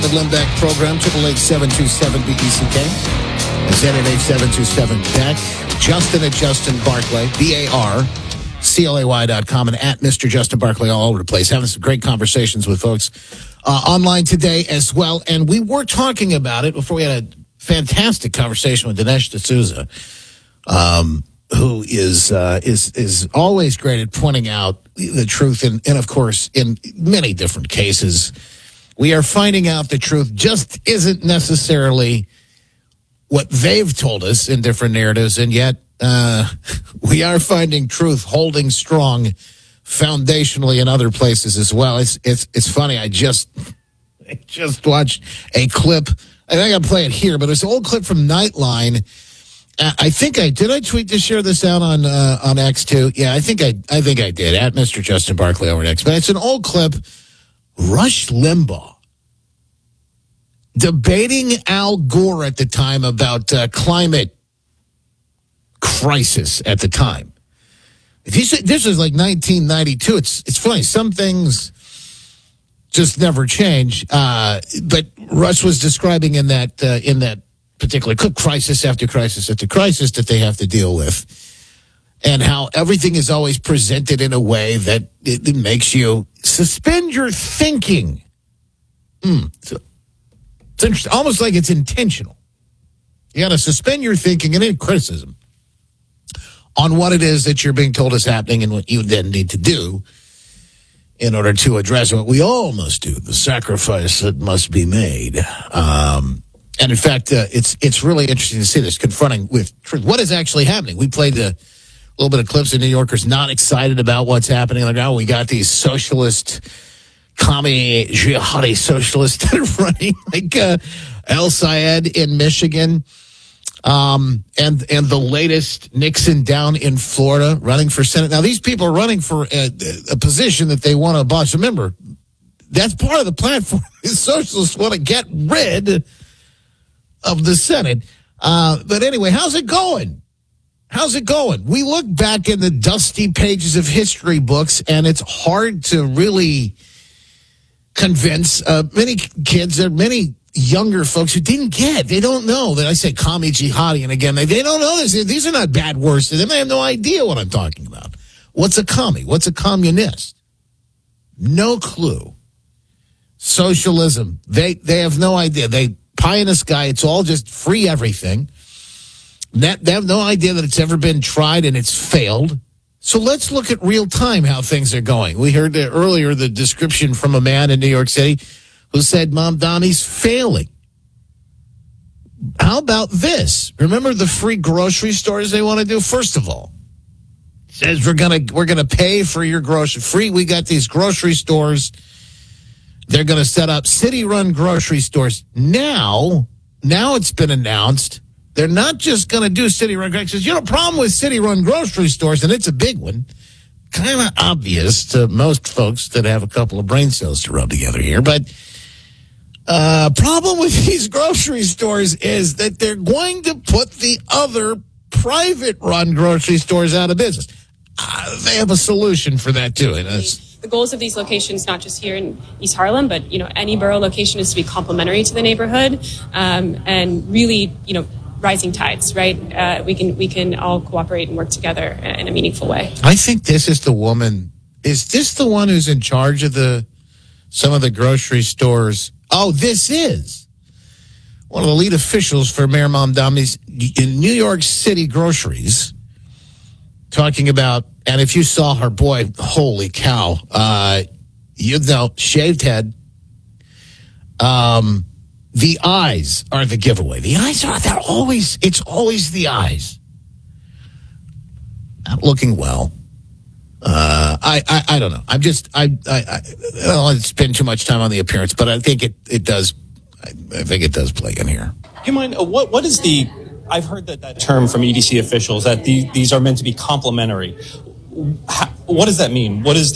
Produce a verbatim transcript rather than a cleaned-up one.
The Limbeck program, triple eight seven two seven B E C K. Z at eight seven two seven Beck. Justin at Justin Barclay, B A R C L A Y dot com, and at Mister Justin Barclay all over the place. Having some great conversations with folks uh, online today as well. And we were talking about it before we had a fantastic conversation with Dinesh D'Souza, um, who is uh, is is always great at pointing out the truth. And, and, of course, in many different cases, we are finding out the truth just isn't necessarily what they've told us in different narratives, and yet uh, we are finding truth holding strong foundationally in other places as well. It's it's it's funny. I just I just watched a clip. I think I'll play it here, but it's an old clip from Nightline. Uh, I think I did. I tweet to share this out on uh, on X too. Yeah, I think I I think I did at Mister Justin Barclay over X. But it's an old clip. Rush Limbaugh debating Al Gore at the time about uh, climate crisis at the time. If you say this was like nineteen ninety-two, it's it's funny. Some things just never change. Uh, but Rush was describing in that uh, in that particular clip crisis after crisis after crisis that they have to deal with, and how everything is always presented in a way that it, it makes you suspend your thinking. Mm. So, it's interesting, almost like it's intentional. You got to suspend your thinking and any criticism on what it is that you're being told is happening and what you then need to do in order to address what we all must do, the sacrifice that must be made. Um, and in fact, uh, it's it's really interesting to see this confronting with truth. What is actually happening? We played a little bit of clips of New Yorkers not excited about what's happening. Like, oh, we got these socialist, commie, jihadi socialists that are running, like uh, El Sayed in Michigan. Um, and and the latest Nixon down in Florida running for Senate. Now, these people are running for a, a position that they want to abolish. Remember, that's part of the platform. The socialists want to get rid of the Senate. Uh, but anyway, how's it going? How's it going? We look back in the dusty pages of history books, and it's hard to really convince uh, many kids or many younger folks who didn't get, they don't know that I say commie jihadi, and again, they, they don't know this. These are not bad words to them. They have no idea what I'm talking about. What's a commie? What's a communist? No clue. Socialism. They they have no idea. They pie in the sky. It's all just free everything. That, they have no idea that it's ever been tried and it's failed. So let's look at real time how things are going. We heard uh, earlier the description from a man in New York City who said Mamdani's failing. How about this? Remember the free grocery stores they want to do? First of all, it says we're gonna we're gonna pay for your grocery free. We got these grocery stores. They're gonna set up city-run grocery stores. Now, now it's been announced they're not just gonna do city-run grocery stores. You know, the problem with city-run grocery stores, and it's a big one, kind of obvious to most folks that have a couple of brain cells to rub together here, but Uh, problem with these grocery stores is that they're going to put the other private-run grocery stores out of business. Uh, they have a solution for that, too. And it's, the goals of these locations, not just here in East Harlem, but, you know, any borough location is to be complementary to the neighborhood, um, and really, you know, rising tides, right? Uh, we can we can all cooperate and work together in a meaningful way. I think this is the woman. Is this the one who's in charge of the some of the grocery stores? Oh, this is one of the lead officials for Mayor Mamdani's in New York City groceries, talking about, and if you saw her, boy, holy cow, uh, you know, shaved head. Um, the eyes are the giveaway. The eyes are, they're always, it's always the eyes. Not looking well. Uh, I, I, I don't know. I'm just, I, I, I, I don't want to spend too much time on the appearance, but I think it, it does, I, I think it does play in here. Do you mind, uh, what, what is the, I've heard that, that term from E D C officials that the, these are meant to be complementary. How, what does that mean? What is